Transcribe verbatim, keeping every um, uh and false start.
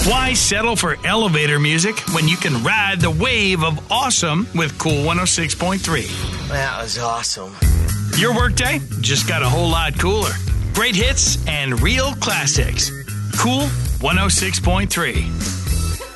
Why settle for elevator music when you can ride the wave of awesome with Cool one oh six point three? That was awesome. Your workday just got a whole lot cooler. Great hits and real classics. Cool one oh six point three.